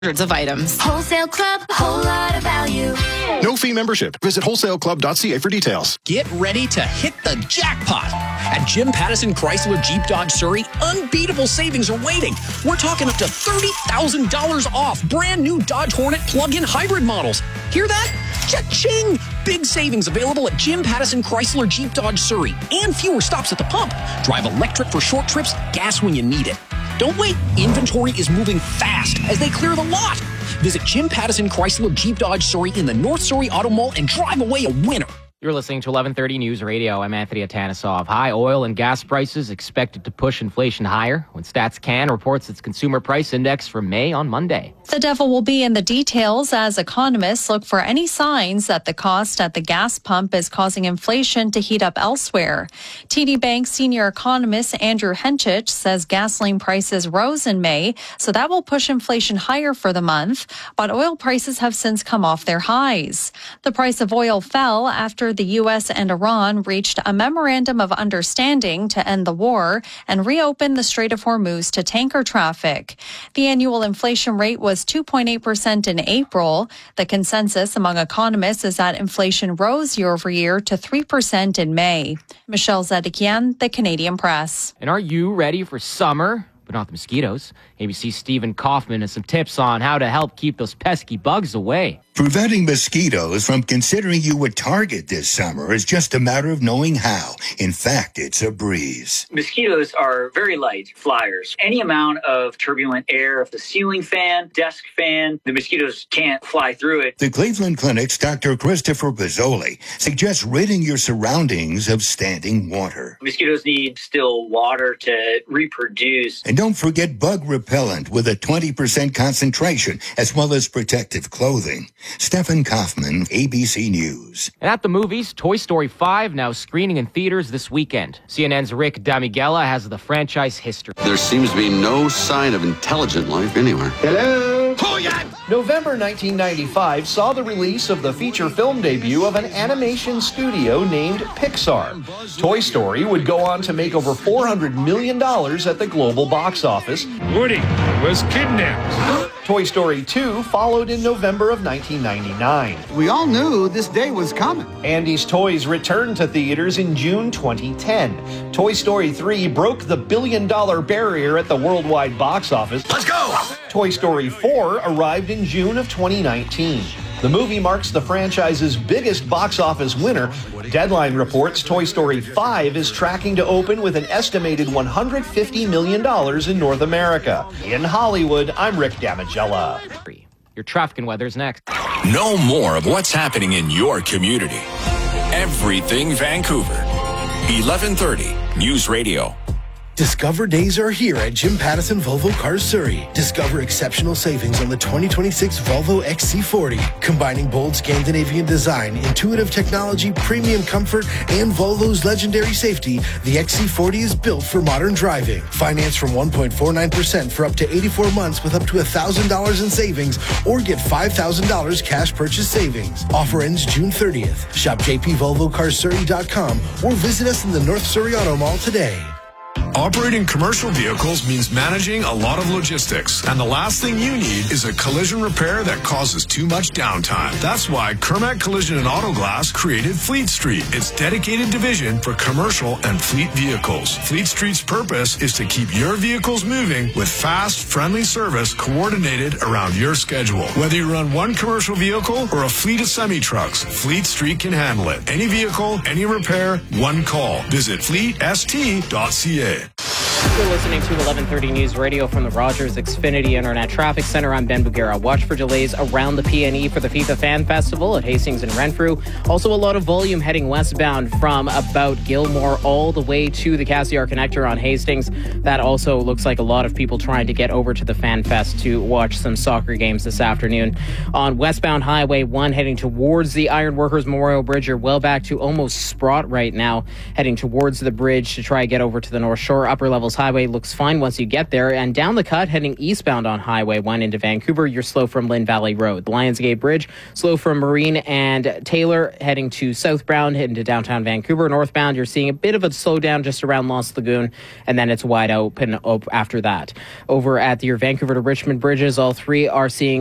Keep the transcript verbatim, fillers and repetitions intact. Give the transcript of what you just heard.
Hundreds of items. Wholesale Club, a whole lot of value. No fee membership. Visit wholesale club dot c a for details. Get ready to hit the jackpot. At Jim Pattison Chrysler Jeep Dodge Surrey, unbeatable savings are waiting. We're talking up to thirty thousand dollars off brand new Dodge Hornet plug-in hybrid models. Hear that? Cha-ching! Big savings available at Jim Pattison Chrysler Jeep Dodge Surrey and fewer stops at the pump. Drive electric for short trips, gas when you need it. Don't wait. Inventory is moving fast as they clear the lot. Visit Jim Pattison Chrysler Jeep Dodge Surrey in the North Surrey Auto Mall and drive away a winner. You're listening to eleven thirty News Radio. I'm Anthony Atanisov. High oil and gas prices expected to push inflation higher when StatsCan reports its consumer price index for May on Monday. The devil will be in the details as economists look for any signs that the cost at the gas pump is causing inflation to heat up elsewhere. T D Bank senior economist Andrew Henchich says gasoline prices rose in May, so that will push inflation higher for the month, but oil prices have since come off their highs. The price of oil fell after the U S and Iran reached a memorandum of understanding to end the war and reopen the Strait of Hormuz to tanker traffic. The annual inflation rate was two point eight percent in April. The consensus among economists is that inflation rose year over year to three percent in May. Michelle Zedekian, The Canadian Press. And are you ready for summer? But not the mosquitoes. A B C's Stephen Kaufman has some tips on how to help keep those pesky bugs away. Preventing mosquitoes from considering you a target this summer is just a matter of knowing how. In fact, it's a breeze. Mosquitoes are very light flyers. Any amount of turbulent air, if the ceiling fan, desk fan, the mosquitoes can't fly through it. The Cleveland Clinic's Doctor Christopher Bozzoli suggests ridding your surroundings of standing water. Mosquitoes need still water to reproduce. And don't forget bug repellent with a twenty percent concentration, as well as protective clothing. Stephen Kaufman, A B C News. And at the movies, Toy Story five now screening in theaters this weekend. C N N's Rick Damigella has the franchise history. There seems to be no sign of intelligent life anywhere. Hello? Oh, yeah. November nineteen ninety-five saw the release of the feature film debut of an animation studio named Pixar. Toy Story would go on to make over four hundred million dollars at the global box office. Woody was kidnapped. Toy Story two followed in November of nineteen ninety-nine. We all knew this day was coming. Andy's Toys returned to theaters in June twenty ten. Toy Story three broke the billion dollar barrier at the worldwide box office. Let's go! Toy Story four arrived in June of twenty nineteen. The movie marks the franchise's biggest box office winner. Deadline reports Toy Story five is tracking to open with an estimated one hundred fifty million dollars in North America. In Hollywood, I'm Rick Damigella. Your traffic and weather's next. Know more of what's happening in your community. Everything Vancouver. eleven thirty News Radio. Discover days are here at Jim Pattison Volvo Cars Surrey. Discover exceptional savings on the twenty twenty-six Volvo X C forty. Combining bold Scandinavian design, intuitive technology, premium comfort, and Volvo's legendary safety, the X C forty is built for modern driving. Finance from one point four nine percent for up to eighty-four months with up to one thousand dollars in savings, or get five thousand dollars cash purchase savings. Offer ends June thirtieth. Shop j p volvo cars surrey dot com or visit us in the North Surrey Auto Mall today. Operating commercial vehicles means managing a lot of logistics, and the last thing you need is a collision repair that causes too much downtime. That's why Kermac Collision and Auto Glass created Fleet Street, its dedicated division for commercial and fleet vehicles. Fleet Street's purpose is to keep your vehicles moving with fast, friendly service coordinated around your schedule. Whether you run one commercial vehicle or a fleet of semi-trucks, Fleet Street can handle it. Any vehicle, any repair, one call. Visit fleet s t dot c a. You're listening to eleven thirty News Radio from the Rogers Xfinity Internet Traffic Center. I'm Ben Bugera. Watch for delays around the P N E for the FIFA Fan Festival at Hastings and Renfrew. Also, a lot of volume heading westbound from about Gilmore all the way to the Cassiar Connector on Hastings. That also looks like a lot of people trying to get over to the Fan Fest to watch some soccer games this afternoon. On westbound Highway one, heading towards the Ironworkers Memorial Bridge, you're well back to almost Sprott right now, heading towards the bridge to try and get over to the North Shore. Upper levels Highway looks fine once you get there. And down the cut, heading eastbound on Highway one into Vancouver, you're slow from Lynn Valley Road. The Lionsgate Bridge, slow from Marine and Taylor, heading to southbound, heading to downtown Vancouver. Northbound, you're seeing a bit of a slowdown just around Lost Lagoon, and then it's wide open after that. Over at your Vancouver to Richmond bridges, all three are seeing